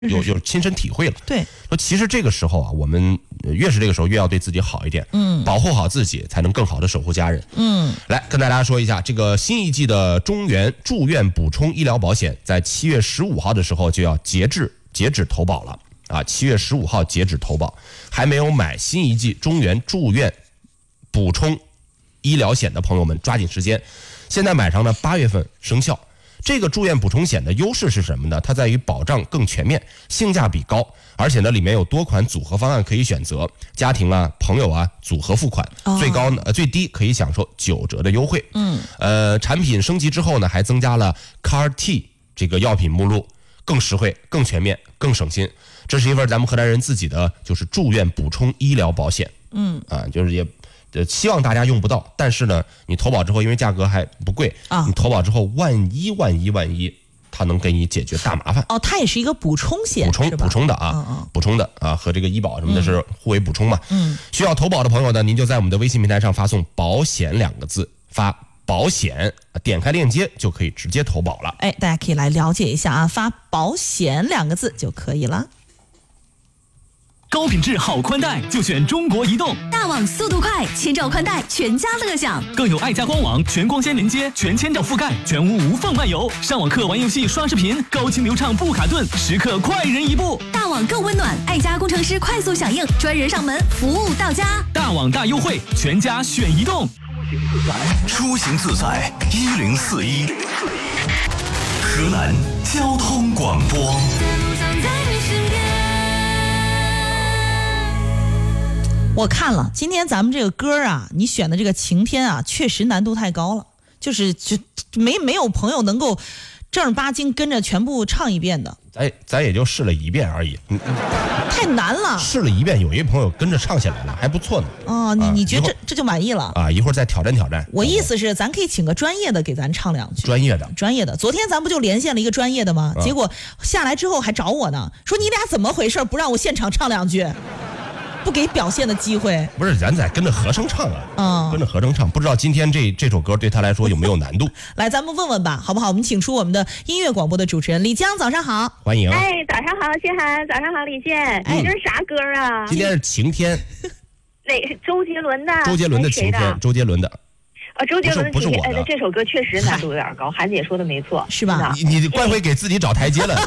有亲身体会了。 对， 说其实这个时候啊，我们越是这个时候越要对自己好一点，保护好自己，才能更好的守护家人。来跟大家说一下，这个新一季的中原住院补充医疗保险，在7月15号的时候就要截止投保了啊！7月15号截止投保，还没有买新一季中原住院补充医疗险的朋友们，抓紧时间，现在买上呢，8月份生效。这个住院补充险的优势是什么呢？它在于保障更全面，性价比高，而且呢里面有多款组合方案可以选择，家庭啊、朋友啊组合付款，最低可以享受9折的优惠。产品升级之后呢，还增加了 CAR-T 这个药品目录，更实惠、更全面、更省心。这是一份咱们河南人自己的就是住院补充医疗保险。就是也。希望大家用不到，但是呢，你投保之后，因为价格还不贵你投保之后，万一，它能给你解决大麻烦。 它也是一个补充险， 补充的啊，和这个医保什么的是互为补充嘛。需要投保的朋友呢，您就在我们的微信平台上发送“保险”2个字，发保险，点开链接就可以直接投保了。 大家可以来了解一下啊，发保险2个字就可以了。 高品质好宽带就选中国移动， 大网速度快，千兆宽带全家乐享， 更有爱家官网全光纤连接、全千兆覆盖，全屋无缝漫游，上网课、玩游戏、刷视频，高清流畅不卡顿，时刻快人一步。 大网更温暖，爱家工程师快速响应，专人上门，服务到家。 大网大优惠，全家选移动。 出行自在1041，河南交通广播。 我看了今天咱们这个歌啊，你选的这个晴天啊，确实难度太高了，就没有朋友能够正儿八经跟着全部唱一遍的。 咱也就试了1遍而已， 太难了。 试了1遍，有一朋友跟着唱起来了，还不错呢。 你觉得这就满意了啊？一会儿再挑战。 我意思是，咱可以请个专业的给咱唱2句。专业的。昨天咱不就连线了一个专业的吗？结果下来之后还找我呢，说你俩怎么回事，不让我现场唱2句。不给表现的机会， 不是咱在跟着和声唱啊，跟着和声唱，不知道今天这首歌对他来说有没有难度？ 来，咱们问问吧，好不好？我们请出我们的音乐广播的主持人李江，早上好， 欢迎。 早上好，谢涵，早上好，李健，这是啥歌啊？ 今天是晴天， 周杰伦的晴天，周杰伦的。 周杰伦的不是我的。 这首歌确实难度有点高，韩姐说的没错， 是吧？ 你怪会给自己找台阶了。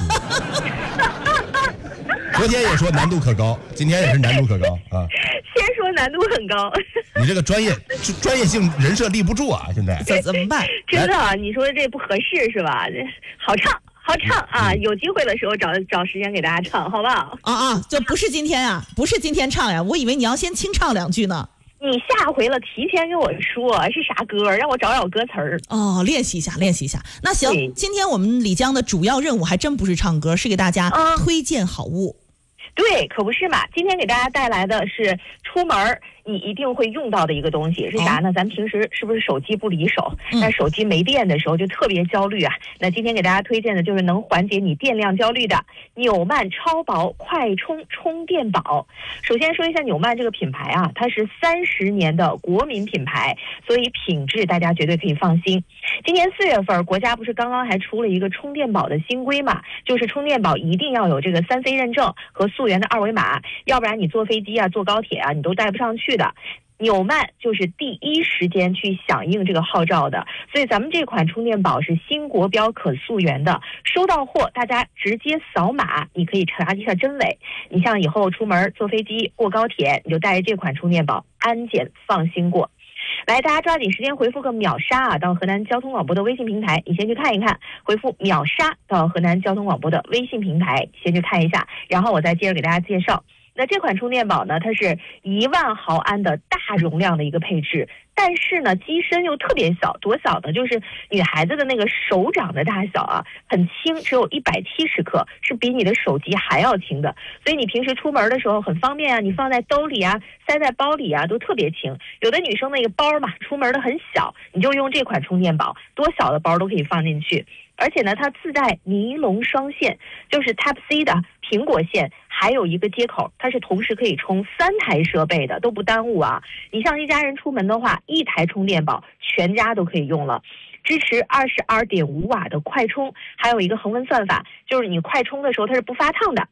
昨天也说难度可高，今天也是难度可高啊。 先说难度很高， 你这个专业性人设立不住啊！现在怎么办？ 真的，你说这不合适是吧？好唱啊！有机会的时候找时间给大家唱，好不好？ 就不是今天啊，不是今天唱呀，我以为你要先清唱2句呢。 你下回了提前跟我说是啥歌，让我找歌词儿。 练习一下。那行，今天我们李江的主要任务还真不是唱歌，是给大家推荐好物。 对，可不是嘛！今天给大家带来的是出门你一定会用到的一个东西是啥呢？咱平时是不是手机不离手？那手机没电的时候就特别焦虑啊。那今天给大家推荐的就是能缓解你电量焦虑的纽曼超薄快充充电宝。首先说一下纽曼这个品牌啊，它是30年的国民品牌，所以品质大家绝对可以放心。今年4月份，国家不是刚刚还出了一个充电宝的新规嘛？就是充电宝一定要有这个3C 认证和溯源的2维码，要不然你坐飞机啊、坐高铁啊，你都带不上去的。纽曼就是第一时间去响应这个号召的，所以咱们这款充电宝是新国标可溯源的，收到货大家直接扫码，你可以查一下真伪。你像以后出门坐飞机、过高铁，你就带着这款充电宝，安检放心过。来，大家抓紧时间回复个秒杀啊，到河南交通广播的微信平台，你先去看一看，回复秒杀到河南交通广播的微信平台，先去看一下，然后我再接着给大家介绍。那这款充电宝呢，它是1万毫安的大容量的一个配置，但是呢机身又特别小，多小呢？就是女孩子的那个手掌的大小啊，很轻，只有170克，是比你的手机还要轻的，所以你平时出门的时候很方便啊，你放在兜里啊，塞在包里啊，都特别轻。有的女生那个包嘛，出门的很小，你就用这款充电宝，多小的包都可以放进去。而且呢，它自带尼龙双线，就是 Type-C 的苹果线，还有一个接口，它是同时可以充3台设备的，都不耽误啊。你像一家人出门的话，1台充电宝全家都可以用了。 支持22.5瓦的快充，还有一个恒温算法，就是你快充的时候它是不发烫的，